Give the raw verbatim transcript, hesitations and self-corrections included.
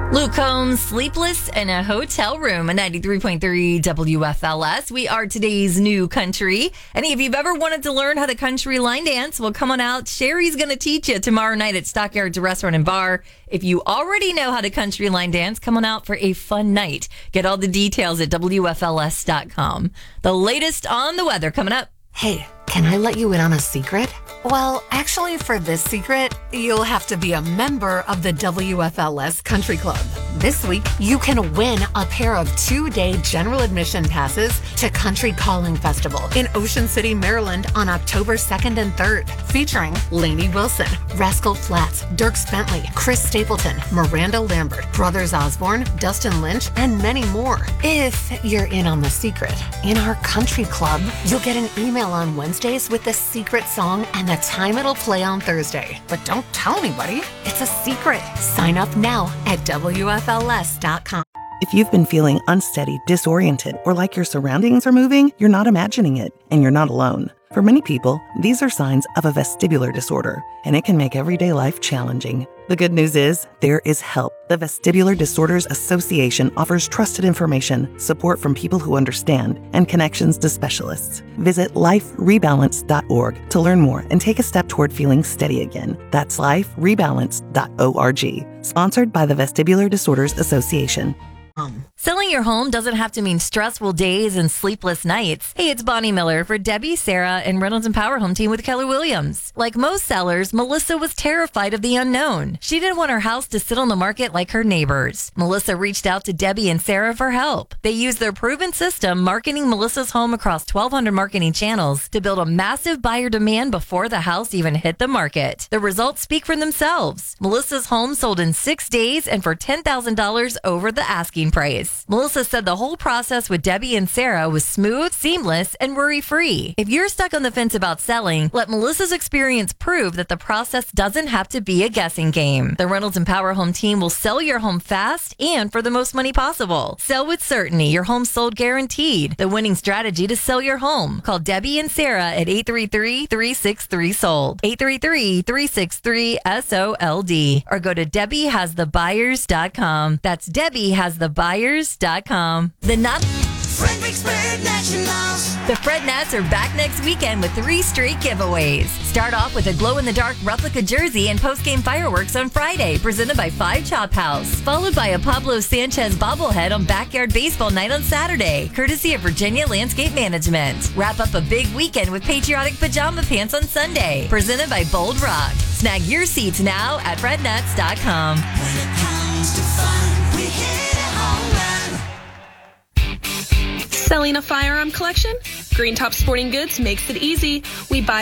Luke Combs, Sleepless in a Hotel Room, a ninety-three point three W F L S. We are today's new country. And if you've ever wanted to learn how to country line dance, well, come on out. Sherry's going to teach you tomorrow night at Stockyards Restaurant and Bar. If you already know how to country line dance, come on out for a fun night. Get all the details at W F L S dot com. The latest on the weather coming up. Hey, can I let you in on a secret? Well, actually, for this secret, you'll have to be a member of the W F L S Country Club. This week, you can win a pair of two-day general admission passes to Country Calling Festival in Ocean City, Maryland on October second and third, featuring Lainey Wilson, Rascal Flatts, Dierks Bentley, Chris Stapleton, Miranda Lambert, Brothers Osborne, Dustin Lynch, and many more. If you're in on the secret, in our Country Club, you'll get an email on Wednesdays with the secret song and the time it'll play on Thursday. But don't tell anybody. It's a secret. Sign up now at W F L S dot com. If you've been feeling unsteady, disoriented, or like your surroundings are moving, you're not imagining it, and you're not alone. For many people, these are signs of a vestibular disorder, and it can make everyday life challenging. The good news is, there is help. The Vestibular Disorders Association offers trusted information, support from people who understand, and connections to specialists. Visit life rebalance dot org to learn more and take a step toward feeling steady again. That's life rebalance dot org. Sponsored by the Vestibular Disorders Association. Selling your home doesn't have to mean stressful days and sleepless nights. Hey, it's Bonnie Miller for Debbie, Sarah, and Reynolds and Power Home Team with Keller Williams. Like most sellers, Melissa was terrified of the unknown. She didn't want her house to sit on the market like her neighbors. Melissa reached out to Debbie and Sarah for help. They used their proven system, marketing Melissa's home across twelve hundred marketing channels, to build a massive buyer demand before the house even hit the market. The results speak for themselves. Melissa's home sold in six days and for ten thousand dollars over the asking price. Melissa said the whole process with Debbie and Sarah was smooth, seamless, and worry-free. If you're stuck on the fence about selling, let Melissa's experience prove that the process doesn't have to be a guessing game. The Reynolds and Power Home Team will sell your home fast and for the most money possible. Sell with certainty. Your home sold guaranteed. The winning strategy to sell your home. Call Debbie and Sarah at eight three three, three six three, sold. eight three three, three six three, S O L D. Or go to Debbie Has The Buyers dot com. That's Debbie Has The Buyers dot com. The not Fredericksburg Nationals. The Fred Nats are back next weekend with three straight giveaways. Start off with a glow-in-the-dark replica jersey and post-game fireworks on Friday, presented by Five Chop House, followed by a Pablo Sanchez bobblehead on Backyard Baseball Night on Saturday, courtesy of Virginia Landscape Management. Wrap up a big weekend with patriotic pajama pants on Sunday, presented by Bold Rock. Snag your seats now at Fred Nats dot com. When it comes to fun, we hit a home run. Selling a firearm collection? Green Top Sporting Goods makes it easy. We buy